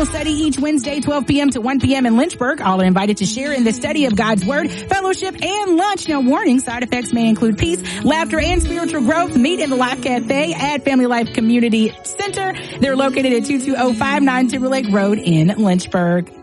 Bible study each Wednesday, 12 p.m. to 1 p.m. in Lynchburg. All are invited to share in the study of God's Word, fellowship, and lunch. Now, warning, side effects may include peace, laughter, and spiritual growth. Meet in the Life Cafe at Family Life Community Center. They're located at 2205 9 Timberlake Road in Lynchburg.